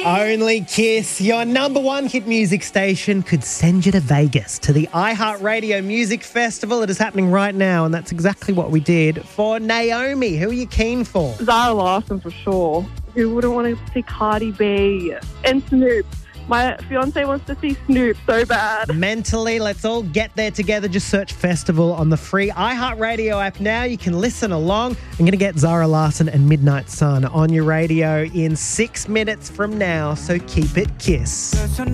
Only Kiss, your number one hit music station, could send you to Vegas to the iHeartRadio Music Festival. It is happening right now, and that's exactly what we did for Naomi. Who are you keen for? Zara Larsson for sure. Who wouldn't want to see Cardi B and Snoop? My fiance wants to see Snoop so bad. Mentally, let's all get there together. Just search Festival on the free iHeartRadio app now. You can listen along. I'm going to get Zara Larsson and Midnight Sun on your radio in 6 minutes from now, so keep it Kiss.